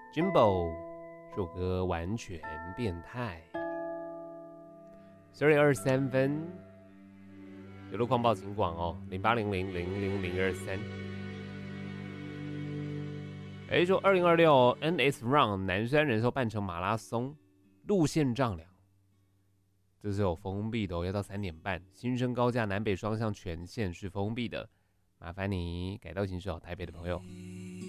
Jimbo 这首歌完全变态。12点23分，有路况报警广哦，0800000023。说2026 NS Run 南山人寿半程马拉松路线丈量，这是有封闭的哦，要到3点半。新生高架南北双向全线是封闭的，麻烦你改道行驶哦，台北的朋友。